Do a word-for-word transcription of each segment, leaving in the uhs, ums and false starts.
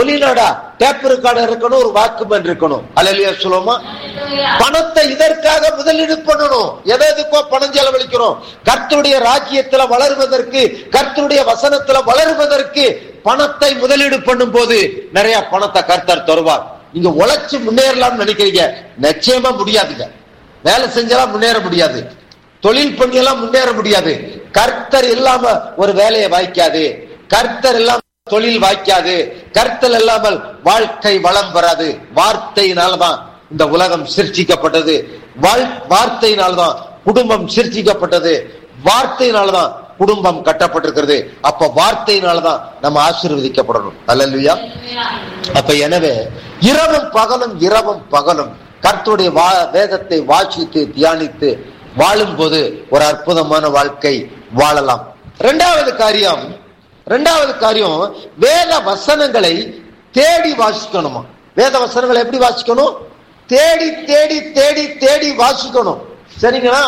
ஒலிநாடா tape recorder இருக்கணும், ஒரு வாக்குமன் இருக்கணும். அல்லேலூயா சொல்லுவோமா? பணத்தை இதற்காக முதலீடு பண்ணணும். எதை எதுக்கோ பணம் செலவழிக்கிறோம். கர்த்தருடைய ராஜ்யத்துல வளருவதற்கு, கர்த்தருடைய வசனத்துல வளருவதற்கு பணத்தை முதலீடு பண்ணும் போது நிறைய பணத்தை கர்த்தர் தருவார். நீங்க உழைச்சு முன்னேறலாம்னு நினைக்கிறீங்க, நிச்சயமா முடியாதுங்க. வேலை செஞ்செல்லாம் முன்னேற முடியாது, தொழில் பண்ணியெல்லாம் முன்னேற முடியாது. கர்த்தர் இல்லாம ஒரு வேலையை வாய்க்காது, கர்த்தர் இல்லாம தொழில் வாய்க்காது, கர்த்தர் இல்லாமல் வாழ்க்கை வளம் வராது. வார்த்தையினால்தான் இந்த உலகம் சிருஷ்டிக்கப்பட்டது, வார்த்தையினால்தான் குடும்பம் சிருஷ்டிக்கப்பட்டது, வார்த்தையினால்தான் குடும்பம் கட்டப்பட்டிருக்கிறது. அப்ப வார்த்தையினால்தான் நம்ம ஆசீர்வதிக்கப்படணும். அல்லேலூயா. அப்ப எனவே இரவும் பகலும் இரவும் பகலும் கர்த்தருடைய வேதத்தை வாசித்து தியானித்து வாழும் போது ஒரு அற்புதமான வாழ்க்கை வாழலாம். இரண்டாவது காரியம் இரண்டாவது காரியம் வேத வசனங்களை தேடி வாசிக்கணுமா? வேத வசனங்களை எப்படி வாசிக்கணும்? தேடி தேடி தேடி தேடி வாசிக்கணும். சரிங்களா?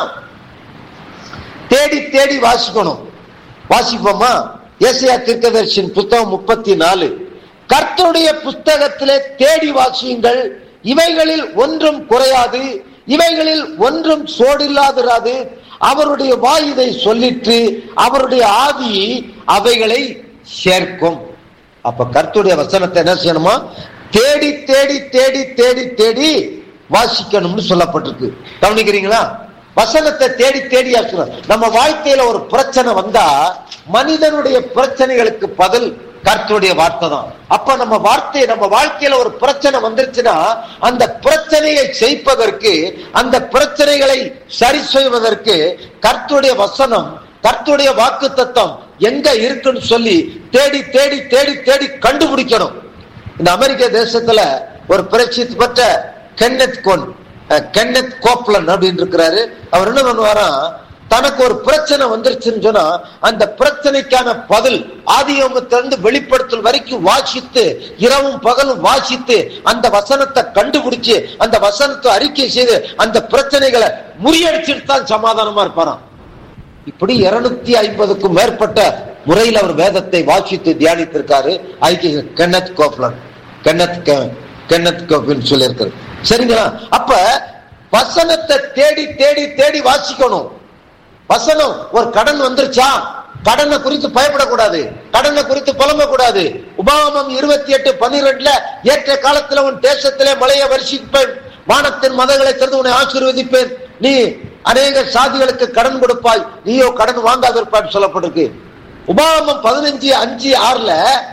தேடி தேடி வாசிக்கணும். வாசிப்போமா? ஏசாயா தீர்க்கதரிசியின் புத்தகம் முப்பத்தி நாலு. கர்த்தருடைய புஸ்தகத்திலே தேடி வாசியுங்கள், இவைகளில் ஒன்றும் குறையாது, இவைகளில் ஒன்றும் சோடில்லாதிராது. அவருடைய வாய் இதை சொல்லிட்டு அவருடைய ஆவி அவைகளை சேர்க்கும். அப்ப கர்த்தருடைய வசனத்தை என்ன செய்யணுமா? தேடி தேடி தேடி தேடி தேடி வாசிக்கணும்னு சொல்லப்பட்டிருக்கு. கவனிக்கிறீங்களா? வசனத்தை தேடி தேடி வாசிக்கணும். நம்ம வாழ்க்கையில ஒரு பிரச்சனை வந்தா மனிதனுடைய பிரச்சனைகளுக்கு பதில் கர்த்தருடைய வார்த்தை தான். அப்ப நம்ம வார்த்தை நம்ம வாழ்க்கையில ஒரு பிரச்சனை வந்துருச்சுன்னா அந்த பிரச்சனையை செய்ப்பதற்கு, அந்த பிரச்சனைகளை சரி செய்வதற்கு கர்த்தருடைய வசனம், கர்த்தருடைய வாக்கு தத்தம் எங்க இருக்குன்னு சொல்லி தேடி தேடி தேடி தேடி கண்டுபிடிக்கணும். இந்த அமெரிக்க தேசத்துல ஒரு பிரசித்தி பெற்ற கென்னத் கோன் கென்னத் கோப்லன் அப்படின்னு இருக்கிறாரு. அவர் என்ன பண்ணுவாரா, தனக்கு ஒரு பிரச்சனை வந்துருச்சுன்னு சொன்னா அந்த பிரச்சனைக்கான பதில் ஆதியாகமத்திலிருந்து வெளிப்படுத்தல் வரைக்கும் வாசித்து, இரவும் பகலும் வாசித்து அந்த வசனத்தை கண்டுபிடிச்சு அந்த வசனத்தை அறிக்கை செய்து அந்த பிரச்சனைகளை முறியடிச்சுட்டு தான் சமாதானமா இருப்பாராம். இப்படி இருநூத்தி ஐம்பதுக்கும் மேற்பட்ட முறையில் அவர் வேதத்தை வாசித்து தியானித்திருக்காரு. ஐக்கிய கென்னத் கோப்லன் கென்னத் கென்னத் கோப்லன் சொல்லியிருக்காரு. சரிங்களா? அப்ப வசனத்தை தேடி தேடி தேடி வாசிக்கணும். வசனம் ஒரு கடன் வந்துருச்சா, கடனை குறித்து பயப்படக்கூடாது, கடனை குறித்து புலம்பக்கூடாது. உபாகமம் இருபத்தி எட்டு பன்னிரெண்டுல ஏற்ற காலத்துல உன் தேசத்திலே மழையை வருஷிப்பேன், வானத்தின் மதங்களை திறந்து உன்னை ஆசீர்வதிப்பேன், நீ அநேக சாதிகளுக்கு கடன் கொடுப்பாய், நீயோ கடன் வாங்காதிருப்பாய் சொல்லப்பட்டிருக்கு. உபாகமம் பதினஞ்சு அஞ்சு ஆறுல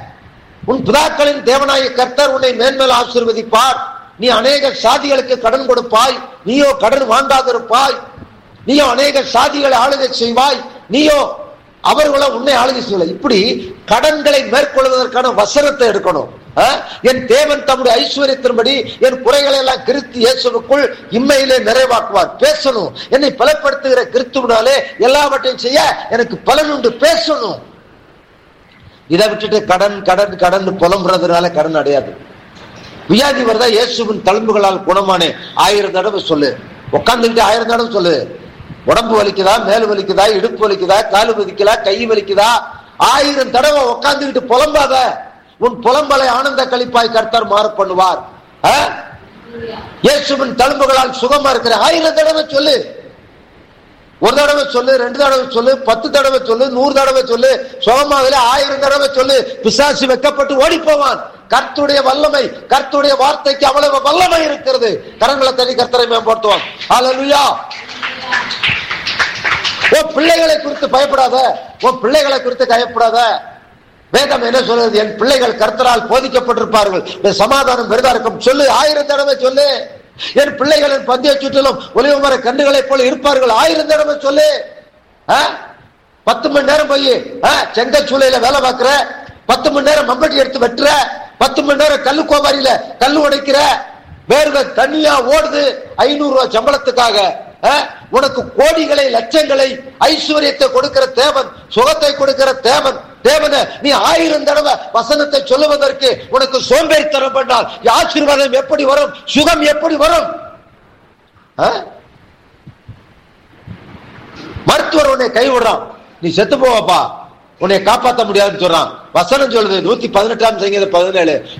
உன் பிதாக்களின் தேவனாய கர்த்தர் உன்னை மேன்மேல் ஆசீர்வதிப்பார், நீ அநேக சாதிகளுக்கு கடன் கொடுப்பாய், நீயோ கடன் வாங்காதிருப்பாய், நீயோ அநேக சாதிகளை ஆளுகை செய்வாய், நீயோ அவர்களை உன்னை ஆளுகை செய்யல. இப்படி கடன்களை மேற்கொள்வதற்கான வசனத்தை எடுக்கணும். என் தேவன் தம்முடைய ஐஸ்வர்யத்தின்படி என் குறைகளை எல்லாம் கிறிஸ்து இயேசுவுக்குள் இம்மையிலே நிறைவாக்குவார். பேசணும். என்னை பலப்படுத்துகிற கிறிஸ்துவினாலே எல்லாவற்றையும் செய்ய எனக்கு பலன் உண்டு. பேசணும். இதை விட்டுட்டு கடன் கடன் கடன் புலம்புறதுனால கடன் அடையாது. வியாதி வருதா, இயேசுவின் தழும்புகளால் குணமானே ஆயிரம் தடவை சொல்லு. உட்காந்துக்கிட்டு ஆயிரம் தடவை சொல்லு. உடம்பு வலிக்குதா, மேல் வலிக்குதா, இடுப்பு வலிக்குதா, காலு வலிக்குதா, கை வலிக்குதா, ஆயிரம் தடவை உட்காந்துக்கிட்டு புலம்பாத. உன் புலம்பலை ஆனந்த கழிப்பாய் கர்த்தர் மாற பண்ணுவார். இயேசுவின் தழும்புகளால் சுகமா இருக்கிற ஆயிரம் தடவை சொல்லு. ஒரு தடவை சொல்லு, ரெண்டு தடவை சொல்லு, பத்து தடவை சொல்லு, நூறு தடவை சொல்லு. சுகமாகல ஆயிரம் தடவை சொல்லு. பிசாசு வெக்கப்பட்டு ஓடி போவான். கர்த்தருடைய வல்லமை, கர்த்தருடைய வார்த்தைக்கு அவ்வளவு வல்லமை இருக்கிறது. கரங்களை தனி கர்த்தரை மேம்படுத்துவான். ஹல்லேலூயா. உன் பிள்ளைகளை குறித்து பயப்படாத, உன் பிள்ளைகளை குறித்து பயப்படாத. வேதம் என்ன சொல்றது? என் பிள்ளைகள் கர்த்தரால் போதிக்கப்பட்டிருப்பார்கள், சமாதானம் பெரிதா இருக்கும். சொல்லு, ஆயிரம் தடவை சொல்லு. என் பிள்ளைகளின் பந்தய சுற்றிலும் ஒலிவ மர கன்றுகளை போல இருப்பார்கள். ஆயிரம் தடவை சொல்லு. பத்து மணி நேரம் போய் செங்கச்சூளையில வேலை பார்க்கிற, பத்து மணி நேரம் மம்பட்டி எடுத்து வெட்டுற, பத்து மணி நேரம் கல்லு கோபாரியில கல்லு உடைக்கிற, வேர்வை தண்ணியா ஓடுது ஐநூறு ரூபாய் சம்பளத்துக்காக. உனக்கு கோடிகளை லட்சங்களை ஐஸ்வர்யத்தை கொடுக்கிற தேவன், சுகத்தை கொடுக்கிற தேவன், தேவனை நீ ஆயிரம் தடவை வசனத்தை சொல்லுவதற்கு உனக்கு சோம்பேறித்தனம் பண்ணால் ஆசீர்வாதம் எப்படி வரும்? சுகம் எப்படி வரும்? மருத்துவர் உன்னை கைவிடுறான், நீ செத்து போவப்பா, உன்னை காப்பாற்ற முடியாதுன்னு சொல்றான். வசனம் சொல்லுது நூத்தி பதினெட்டாம் சங்கீதம் பதினேழு,